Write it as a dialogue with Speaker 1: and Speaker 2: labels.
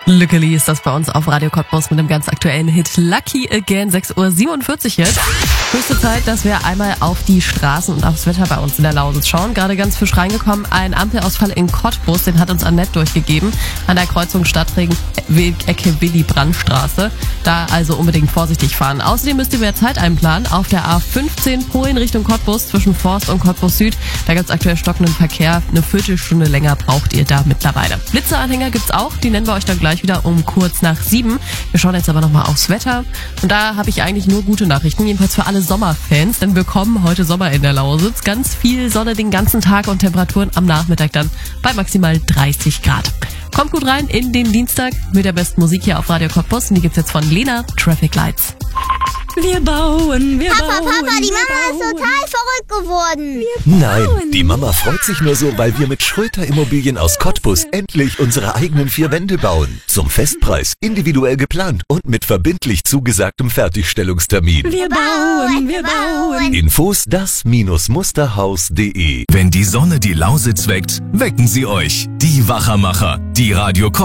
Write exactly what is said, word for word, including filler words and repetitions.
Speaker 1: Lückeli ist das bei uns auf Radio Cottbus mit einem ganz aktuellen Hit Lucky Again, sechs Uhr siebenundvierzig jetzt. Höchste Zeit, dass wir einmal auf die Straßen und aufs Wetter bei uns in der Lausitz schauen. Gerade ganz frisch reingekommen, ein Ampelausfall in Cottbus, den hat uns Annette durchgegeben, an der Kreuzung Stadtregen, Ecke Willy-Brandt-Straße. Da also unbedingt vorsichtig fahren. Außerdem müsst ihr mehr Zeit einplanen auf der A fünfzehn Polen Richtung Cottbus zwischen Forst und Cottbus Süd. Da gibt's aktuell stockenden Verkehr. Eine Viertelstunde länger braucht ihr da mittlerweile. Blitzeanhänger gibt's auch, die nennen wir euch dann gleich wieder um kurz nach sieben. Wir schauen jetzt aber nochmal aufs Wetter. Und da habe ich eigentlich nur gute Nachrichten, jedenfalls für alle Sommerfans, denn wir bekommen heute Sommer in der Lausitz. Ganz viel Sonne den ganzen Tag und Temperaturen am Nachmittag dann bei maximal dreißig Grad. Kommt gut rein in den Dienstag mit der besten Musik hier auf Radio Cottbus. Und die gibt's jetzt von Lena, Traffic Lights.
Speaker 2: Wir bauen, wir
Speaker 3: Papa,
Speaker 2: bauen.
Speaker 3: Papa, die Mama
Speaker 2: wir
Speaker 3: ist
Speaker 2: bauen.
Speaker 3: total verrückt geworden.
Speaker 4: Nein, die Mama freut sich nur so, weil wir mit Schröter Immobilien aus Cottbus endlich unsere eigenen vier Wände bauen. Zum Festpreis, individuell geplant und mit verbindlich zugesagtem Fertigstellungstermin.
Speaker 2: Wir bauen, wir bauen.
Speaker 4: Infos das Musterhaus punkt de.
Speaker 5: Wenn die Sonne die Lausitz weckt, wecken sie euch. Die Wachermacher, die Radio